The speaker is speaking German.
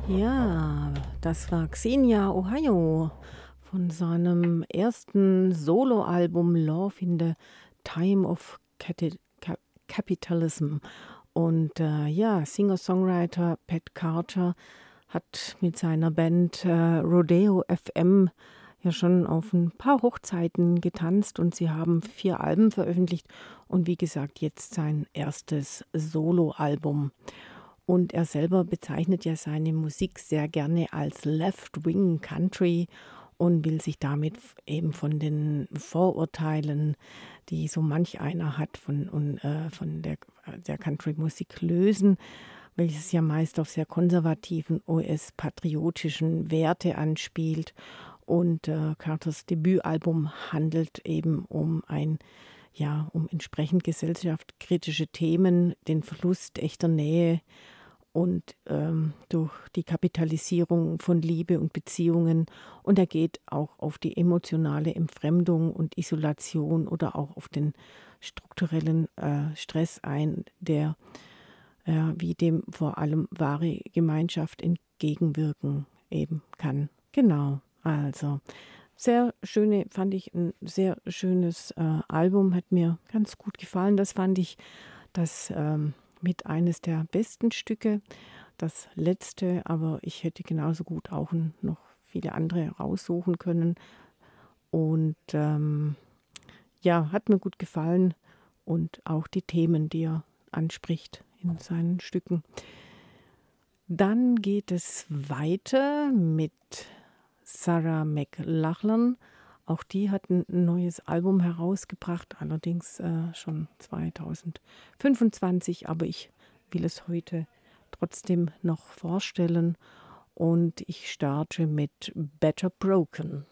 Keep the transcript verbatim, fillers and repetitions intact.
Ja, das war Xenia Ohio von seinem ersten Soloalbum „Love in the Time of Cati Ca Capitalism“. Und, äh, ja, Singer-Songwriter Pat Carter hat mit seiner Band, äh, Rodeo F M ja schon auf ein paar Hochzeiten getanzt und sie haben vier Alben veröffentlicht und wie gesagt, jetzt sein erstes Soloalbum. Und er selber bezeichnet ja seine Musik sehr gerne als Left-Wing Country und will sich damit f eben von den Vorurteilen, die so manch einer hat von und, äh, von der der Country-Musik lösen, welches ja meist auf sehr konservativen U S-patriotischen Werte anspielt. Und, äh, Carters Debütalbum handelt eben um ein ja, um entsprechend gesellschaftskritische Themen, den Verlust echter Nähe und, ähm, durch die Kapitalisierung von Liebe und Beziehungen. Und er geht auch auf die emotionale Entfremdung und Isolation oder auch auf den strukturellen, äh, Stress ein, der, ja, wie dem vor allem wahre Gemeinschaft entgegenwirken eben kann. Genau, also sehr schöne fand ich ein sehr schönes, äh, Album, hat mir ganz gut gefallen. Das fand ich das, ähm, mit eines der besten Stücke. Das letzte, aber ich hätte genauso gut auch 'n noch viele andere raussuchen können. Und, ähm, ja, hat mir gut gefallen und auch die Themen, die er anspricht in seinen Stücken. Dann geht es weiter mit Sarah McLachlan. Auch die hat ein neues Album herausgebracht, allerdings, äh, schon zwanzig fünfundzwanzig, aber ich will es heute trotzdem noch vorstellen und ich starte mit „Better Broken“.